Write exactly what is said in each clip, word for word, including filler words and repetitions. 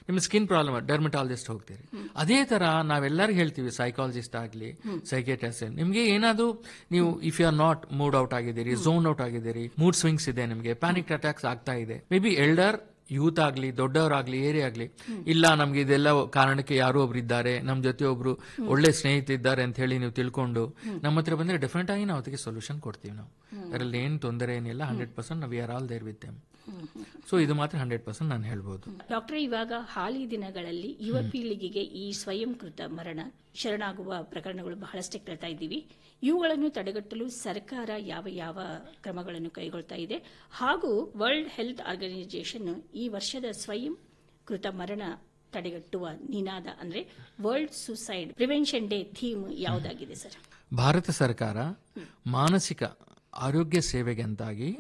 ನಿಮ್ skin problem dermatologist ಹೋಗ್ತೀರಿ. ಅದೇ ತರ ನಾವೆಲ್ಲರಿಗೂ ಹೇಳ್ತೀವಿ, ಸೈಕಾಲಜಿಸ್ಟ್ ಆಗಲಿ ಸೈಕಿಯಾಟ್ರಿಸ್ಟ್, ನಿಮ್ಗೆ ಏನಾದ್ರು ನೀವು if you are not mood out ಆಗಿದ್ದೀರಿ, ಝೋನ್ ಔಟ್ ಆಗಿದ್ದೀರಿ, ಮೂಡ್ ಸ್ವಿಂಗ್ಸ್ ಇದೆ, ನಿಮಗೆ ಪ್ಯಾನಿಕ್ ಅಟ್ಯಾಕ್ಸ್ ಆಗ್ತಾ ಇದೆ, ಮೇ ಬಿ ಎಲ್ಡರ್ ಯೂತ್ ಆಗ್ಲಿ ದೊಡ್ಡವರಾಗ್ಲಿ ಏರಿಯಾ ಆಗ್ಲಿ, ಇಲ್ಲ ನಮ್ಗೆ ಇದೆಲ್ಲ ಕಾರಣಕ್ಕೆ ಯಾರೋ ಒಬ್ರು ಇದ್ದಾರೆ, ನಮ್ ಜೊತೆ ಒಬ್ರು ಒಳ್ಳೆ ಸ್ನೇಹಿತ ಇದ್ದಾರೆ ಅಂತ ಹೇಳಿ ನೀವು ತಿಳ್ಕೊಂಡು ನಮ್ಮ ಹತ್ರ ಬಂದ್ರೆ ಡೆಫಿನೆಟ್ ಆಗಿ ನಾವು ಅದಕ್ಕೆ ಸೊಲ್ಯೂಷನ್ ಕೊಡ್ತೀವಿ. ನಾವು ಅದರಲ್ಲಿ ಏನ್ ತೊಂದರೆ ಏನಿಲ್ಲ, hundred percent we are all there with them. So ಇದು ಮಾತ್ರ ಹಂಡ್ರೆಡ್ ಪರ್ಸೆಂಟ್ ನಾನು ಹೇಳ್ಬೋದು. ಡಾಕ್ಟರ್, ಇವಾಗ ಹಾಲಿ ದಿನಗಳಲ್ಲಿ ಯುವ ಪೀಳಿಗೆಗೆ ಈ ಸ್ವಯಂಕೃತ ಮರಣ ಶರಣಾಗುವ ಪ್ರಕರಣಗಳು ಬಹಳಷ್ಟೇ ಕೇಳ್ತಾ ಇದ್ದೀವಿ. ಇವುಗಳನ್ನು ತಡೆಗಟ್ಟಲು ಸರ್ಕಾರ ಯಾವ ಯಾವ ಕ್ರಮಗಳನ್ನು ಕೈಗೊಳ್ತಾ ಇದೆ, ಹಾಗೂ ವರ್ಲ್ಡ್ ಹೆಲ್ತ್ ಆರ್ಗನೈಸೇಷನ್ ಈ ವರ್ಷದ ಸ್ವಯಂ ಕೃತ ಮರಣ ತಡೆಗಟ್ಟುವ ನಿನಾದ ಅಂದ್ರೆ world suicide prevention day theme ಯಾವುದಾಗಿದೆ sir? Bharat ಸರ್ಕಾರ ಮಾನಸಿಕ ಆರೋಗ್ಯ ಸೇವೆಗೆ ಅಂತಾಗಿ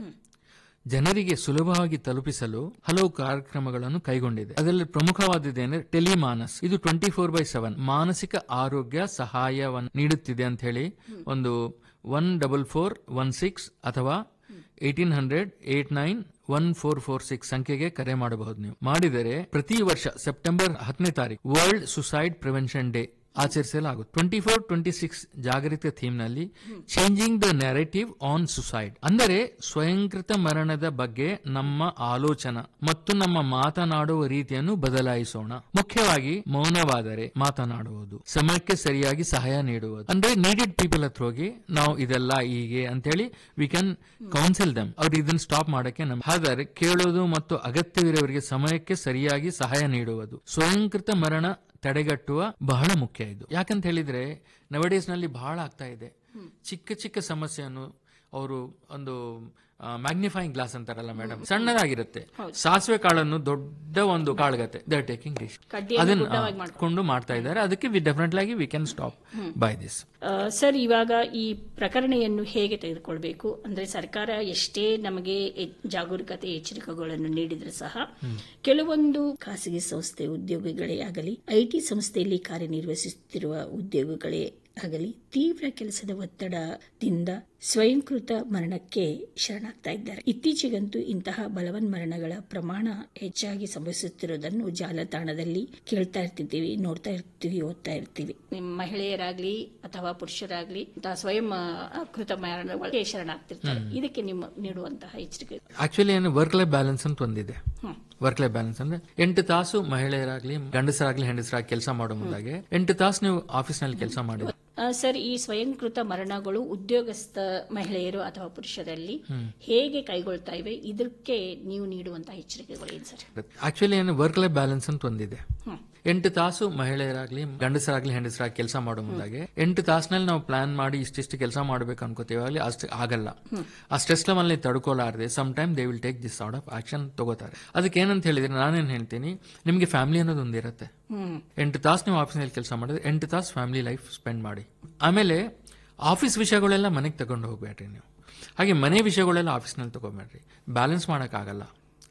ಜನರಿಗೆ ಸುಲಭವಾಗಿ ತಲುಪಿಸಲು ಹಲವು ಕಾರ್ಯಕ್ರಮಗಳನ್ನು ಕೈಗೊಂಡಿದೆ. ಅದರಲ್ಲಿ ಪ್ರಮುಖವಾದದ್ದೇನೆಂದ್ರೆ ಟೆಲಿಮಾನಸ್. ಇದು ಟ್ವೆಂಟಿ ಫೋರ್ ಬೈ ಸೆವೆನ್ ಮಾನಸಿಕ ಆರೋಗ್ಯ ಸಹಾಯವನ್ನು ನೀಡುತ್ತಿದೆ ಅಂತ ಹೇಳಿ ಒಂದು one double four one six ಅಥವಾ eighteen hundred eight nine one four four six ಸಂಖ್ಯೆಗೆ ಕರೆ ಮಾಡಬಹುದು. ನೀವು ಮಾಡಿದರೆ ಪ್ರತಿ ವರ್ಷ ಸೆಪ್ಟೆಂಬರ್ ಹತ್ತನೇ ತಾರೀಕು world suicide prevention day ಆಚರಿಸಲಾಗುತ್ತೆ. Twenty four twenty six ಜಾಗೃತಿ ಥೀಮ್ ನಲ್ಲಿ changing the narrative on suicide, ಅಂದರೆ ಸ್ವಯಂಕೃತ ಮರಣದ ಬಗ್ಗೆ ನಮ್ಮ ಆಲೋಚನಾ ಮತ್ತು ನಮ್ಮ ಮಾತನಾಡುವ ರೀತಿಯನ್ನು ಬದಲಾಯಿಸೋಣ. ಮುಖ್ಯವಾಗಿ ಮೌನವಾದರೆ ಮಾತನಾಡುವುದು, ಸಮಯಕ್ಕೆ ಸರಿಯಾಗಿ ಸಹಾಯ ನೀಡುವುದು, ಅಂದ್ರೆ ನೀಡೆಡ್ ಪೀಪಲ್ ಹತ್ರ ಹೋಗಿ ನಾವು ಇದೆಲ್ಲ ಹೀಗೆ ಅಂತೇಳಿ ವಿ ಕ್ಯಾನ್ ಕೌನ್ಸಿಲ್ ದಮ್. ಅವ್ರು ಇದನ್ನ ಸ್ಟಾಪ್ ಮಾಡಕ್ಕೆ ನಮ್ ಆದರೆ ಕೇಳೋದು ಮತ್ತು ಅಗತ್ಯವಿರುವವರಿಗೆ ಸಮಯಕ್ಕೆ ಸರಿಯಾಗಿ ಸಹಾಯ ನೀಡುವುದು ಸ್ವಯಂಕೃತ ಮರಣ ತಡೆಗಟ್ಟುವ ಬಹಳ ಮುಖ್ಯ. ಇದು ಯಾಕಂತ ಹೇಳಿದ್ರೆ ನವಡೇಸ್ ನಲ್ಲಿ ಬಹಳ ಆಗ್ತಾ ಇದೆ. ಚಿಕ್ಕ ಚಿಕ್ಕ ಸಮಸ್ಯೆಯನ್ನು ಅವರು ಒಂದು ಮ್ಯಾಗ್ನಿಫೈಯಿಂಗ್ ಗ್ಲಾಸ್ ಅಂತಾರಲ್ಲ ಮೇಡಮ್, ಸಣ್ಣದಾಗಿರುತ್ತೆ, ಸಾಸಿವೆ ಕಾಳನ್ನು ದೊಡ್ಡ ಒಂದು ಕಾಳ್ಗತ್ತೆ ದೇ ಆರ್ ಟೇಕಿಂಗ್ ಡಿಶ್ ಅದನ್ನ ಕೊಂಡು ಮಾಡ್ತಾ ಇದ್ದಾರೆ. ಅದಕ್ಕೆ ವಿ ಡೆಫಿನೆಟ್ಲಿ ಆಗಿ we can stop by this. Sir, ಇವಾಗ ಈ ಪ್ರಕರಣವನ್ನು ಹೇಗೆ ತೆಗೆದುಕೊಳ್ಬೇಕು ಅಂದ್ರೆ, ಸರ್ಕಾರ ಎಷ್ಟೇ ನಮಗೆ ಜಾಗರೂಕತೆ ಎಚ್ಚರಿಕೆಗಳನ್ನು ನೀಡಿದ್ರೆ ಸಹ ಕೆಲವೊಂದು ಖಾಸಗಿ ಸಂಸ್ಥೆ ಉದ್ಯೋಗಿಗಳೇ ಆಗಲಿ, ಐಟಿ ಸಂಸ್ಥೆಯಲ್ಲಿ ಕಾರ್ಯನಿರ್ವಹಿಸುತ್ತಿರುವ ಉದ್ಯೋಗಿಗಳೇ ಆಗಲಿ, ತೀವ್ರ ಕೆಲಸದ ಒತ್ತಡದಿಂದ ಸ್ವಯಂಕೃತ ಮರಣಕ್ಕೆ ಶರಣಾಗ್ತಾ ಇದ್ದಾರೆ. ಇತ್ತೀಚೆಗಂತೂ ಇಂತಹ ಬಲವನ್ ಮರಣಗಳ ಪ್ರಮಾಣ ಹೆಚ್ಚಾಗಿ ಸಂಭವಿಸುತ್ತಿರುವುದನ್ನು ಜಾಲತಾಣದಲ್ಲಿ ಕೇಳ್ತಾ ಇರ್ತಿದ್ದೀವಿ, ನೋಡ್ತಾ ಇರ್ತೀವಿ, ಓದ್ತಾ ಇರ್ತೀವಿ. ಮಹಿಳೆಯರಾಗ್ಲಿ ಅಥವಾ ಪುರುಷರಾಗ್ಲಿ ಇಂತಹ ಸ್ವಯಂ ಕೃತ ಮರಣಗಳಿಗೆ ಶರಣಾಗ್ತಿರ್ತಾರೆ. ಇದಕ್ಕೆ ನಿಮ್ಮ ನೀಡುವಂತಹ ಎಚ್ಚರಿಕೆ? ಆಕ್ಚುಲಿ ಏನು ವರ್ಕ್ ಲೈಫ್ ಬ್ಯಾಲೆನ್ಸ್ ಅಂತ ಒಂದಿದೆ. ವರ್ಕ್ ಲೈಫ್ ಬ್ಯಾಲೆನ್ಸ್ ಅಂದ್ರೆ ಎಂಟು ತಾಸು ಮಹಿಳೆಯರಾಗ್ಲಿ ಗಂಡಸರಾಗ್ಲಿ ಹೆಂಡಸರಾಗಿ ಕೆಲಸ ಮಾಡೋ ಮುಂದಾಗೆ ಎಂಟು ತಾಸು ನೀವು ಆಫೀಸ್ ನಲ್ಲಿ ಕೆಲಸ ಮಾಡಿ. ಸರ್, ಈ ಸ್ವಯಂಕೃತ ಮರಣಗಳು ಉದ್ಯೋಗಸ್ಥ ಮಹಿಳೆಯರು ಅಥವಾ ಪುರುಷರಲ್ಲಿ ಹೇಗೆ ಕೈಗೊಳ್ತಾ ಇವೆ, ಇದಕ್ಕೆ ನೀವು ನೀಡುವಂತಹ ಎಚ್ಚರಿಕೆಗಳು ಏನು ಸರ್? ಆಕ್ಚುಲಿ ಏನು ವರ್ಕ್ ಲೈಫ್ ಬ್ಯಾಲೆನ್ಸ್ ಅಂತ ಒಂದಿದೆ. ಎಂಟು ತಾಸು ಮಹಿಳೆಯರಾಗ್ಲಿ ಗಂಡಸರಾಗ್ಲಿ ಹೆಂಡಸರಾಗಿ ಕೆಲಸ ಮಾಡೋ ಮುಂದಾಗೆ ಎಂಟು ತಾಸಿನಲ್ಲಿ ನಾವು ಪ್ಲಾನ್ ಮಾಡಿ ಇಷ್ಟಿಷ್ಟು ಕೆಲಸ ಮಾಡ್ಬೇಕು ಅನ್ಕೋತೀವಿ, ಅಲ್ಲಿ ಅಷ್ಟು ಆಗಲ್ಲ. ಆ stress level ತಡ್ಕೊಲಾರದೆ some time they will take this sort of action ತಗೋತಾರೆ. ಅದಕ್ಕೆ ಏನಂತ ಹೇಳಿದ್ರೆ ನಾನೇನ್ ಹೇಳ್ತೀನಿ, ನಿಮ್ಗೆ ಫ್ಯಾಮಿಲಿ ಅನ್ನೋದು ಒಂದಿರುತ್ತೆ. ಎಂಟು ತಾಸು ನೀವು ಆಫೀಸ್ನಲ್ಲಿ ಕೆಲಸ ಮಾಡಿದ್ರೆ ಎಂಟು ತಾಸು ಫ್ಯಾಮಿಲಿ ಲೈಫ್ ಸ್ಪೆಂಡ್ ಮಾಡಿ. ಆಮೇಲೆ ಆಫೀಸ್ ವಿಷಯಗಳೆಲ್ಲ ಮನೆಗೆ ತಗೊಂಡು ಹೋಗ್ಬೇಡ್ರಿ ನೀವು, ಹಾಗೆ ಮನೆ ವಿಷಯಗಳೆಲ್ಲ ಆಫೀಸ್ನಲ್ಲಿ ತಗೋಬೇಡ್ರಿ. ಬ್ಯಾಲೆನ್ಸ್ ಮಾಡಕ್ಕಾಗಲ್ಲ.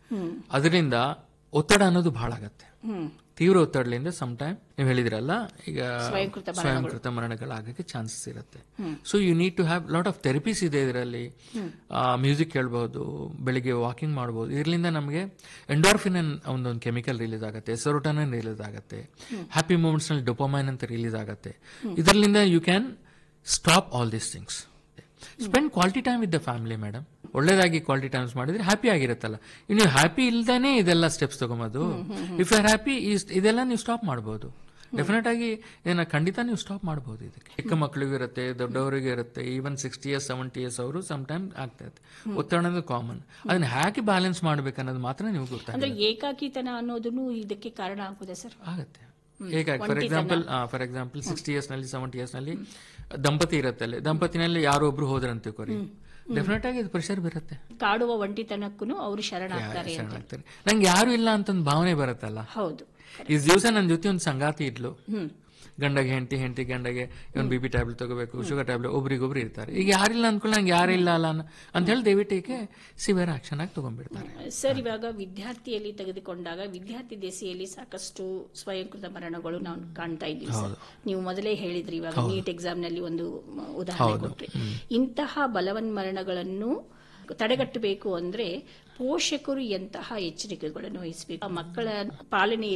ಅದರಿಂದ ಒತ್ತಡ ಅನ್ನೋದು ಬಹಳ ಆಗತ್ತೆ. ತೀವ್ರ ಒತ್ತಡದಿಂದ ಸಮ್ ಟೈಮ್ ನೀವು ಹೇಳಿದ್ರಲ್ಲ ಈಗ ಸ್ವಯಂಕೃತ ಮರಣಗಳಾಗಕ್ಕೆ ಚಾನ್ಸಸ್ ಇರುತ್ತೆ. So you need to have lot of therapies ಇದೆ ಇದರಲ್ಲಿ. ಮ್ಯೂಸಿಕ್ ಕೇಳಬಹುದು, ಬೆಳಿಗ್ಗೆ ವಾಕಿಂಗ್ ಮಾಡಬಹುದು. ಇದರಿಂದ ನಮಗೆ ಎಂಡೋರ್ಫಿನ್ ಒಂದೊಂದು ಕೆಮಿಕಲ್ ರಿಲೀಸ್ ಆಗುತ್ತೆ, ಸೆರೋಟೋನಿನ್ ರಿಲೀಸ್ ಆಗುತ್ತೆ, ಹ್ಯಾಪಿ ಮೂಮೆಂಟ್ಸ್ ನಲ್ಲಿ ಡೊಪಮೈನ್ ಅಂತ ರಿಲೀಸ್ ಆಗುತ್ತೆ. ಇದರಿಂದ you can stop all these things. Spend quality time with the family madam. ಒಳ್ಳೇದಾಗಿ quality times ಮಾಡಿದ್ರೆ ಹ್ಯಾಪಿ ಆಗಿರುತ್ತಲ್ಲ. ಇನ್ನು ಹ್ಯಾಪಿ ಇಲ್ದಾನೆ ಇದೆಲ್ಲ steps ತಗೊಂಬೋದು. If you are happy ಇದೆಲ್ಲ ನೀವು ಸ್ಟಾಪ್ ಮಾಡಬಹುದು. ಡೆಫಿನೆಟ್ ಆಗಿ ಇದನ್ನ ಖಂಡಿತ ನೀವು ಸ್ಟಾಪ್ ಮಾಡಬಹುದು. ಇದಕ್ಕೆ ಚಿಕ್ಕ ಮಕ್ಕಳಿಗೂ ಇರುತ್ತೆ, ದೊಡ್ಡವರಿಗೂ ಇರುತ್ತೆ, even sixty years seventy years ಅವರು ಸಮ್ ಟೈಮ್ ಆಗ್ತಾ ಇರುತ್ತೆ. ಒತ್ತಡ ಅನ್ನೋದು ಕಾಮನ್. ಅದನ್ನ ಹೇಗೆ ಬ್ಯಾಲೆನ್ಸ್ ಮಾಡ್ಬೇಕನ್ನೋದು ಮಾತ್ರ ನೀವು ಗೊತ್ತಾಗುತ್ತೆ. ಏಕಾಕಿತನ ಅನ್ನೋದನ್ನು ಇದಕ್ಕೆ ಕಾರಣ ಆಗುದೇ ಸರ್? ಆಗುತ್ತೆ. ಹೇಗಾಗಿ for example for example sixty years ನಲ್ಲಿ ಸೆವೆಂಟಿ ಇಯರ್ಸ್ ನಲ್ಲಿ ದಂಪತಿ ಇರುತ್ತೆ, ಅಲ್ಲಿ ದಂಪತಿನಲ್ಲಿ ಯಾರೋ ಒಬ್ರು ಹೋದ್ರಂತ ಕೋರಿ ಡೆಫಿನೆಟ್ ಆಗಿ ಇದು ಪ್ರೆಷರ್ ಬರುತ್ತೆ. ಕಾಡುವ ಒಂಟಿತನಕ್ಕೂ ಅವರು ಶರಣಾಗ್ತಾರೆ. ನಂಗೆ ಯಾರು ಇಲ್ಲ ಅಂತ ಒಂದು ಭಾವನೆ ಬರುತ್ತಲ್ಲ. ಹೌದು. ಈ ದಿವಸ ನನ್ನ ಜೊತೆ ಒಂದು ಸಂಗಾತಿ ಇದ್ಲು, ಗಂಡಗೆ ಹೆಂಡತಿ, ಹೆಂಡತಿ ಗಂಡಗೆ ಇವನ್ ಬಿ ಪಿ ಟ್ಯಾಬ್ಲೆಟ್ ತಗೋಬೇಕು, ಶುಗರ್ ಟ್ಯಾಬ್ಲೆಟ್, ಒಬ್ರಿಗೊಬ್ರು ಇರ್ತಾರೆ. ಈಗ ಯಾರಿಲ್ಲ ಅಂದ್ಕೊಳ್ಳಿ, ನಂಗೆ ಯಾರಿಲ್ಲ ಅಲ್ಲ ಅಂತ ಹೇಳಿ ದಯವಿಟ್ಟಿಗೆ ಸಿವಿಯರ್ ಆಕ್ಷನ್ ಆಗಿ ತಗೊಂಡ್ಬಿಡ್ತಾರೆ. ಸರ್, ಇವಾಗ ವಿದ್ಯಾರ್ಥಿಯಲ್ಲಿ ತೆಗೆದುಕೊಂಡಾಗ ವಿದ್ಯಾರ್ಥಿ ದೆಸೆಯಲ್ಲಿ ಸಾಕಷ್ಟು ಸ್ವಯಂಕೃತ ಮರಣಗಳು ನಾವು ಕಾಣ್ತಾ ಇದ್ದೀವಿ ಸರ್. ನೀವು ಮೊದಲೇ ಹೇಳಿದ್ರಿ, ಇವಾಗ ನೀಟ್ ಎಕ್ಸಾಮ್ ನಲ್ಲಿ ಒಂದು ಉದಾಹರಣೆ ಕೊಟ್ರಿ. ಇಂತಹ ಬಲವನ್ ಮರಣಗಳನ್ನು ತಡೆಗಟ್ಟಬೇಕು ಅಂದ್ರೆ ಪೋಷಕರು ಎಂತಹ ಎಚ್ಚರಿಕೆಗಳನ್ನು ವಹಿಸಬೇಕು? ಮಕ್ಕಳ ಪಾಲನೆ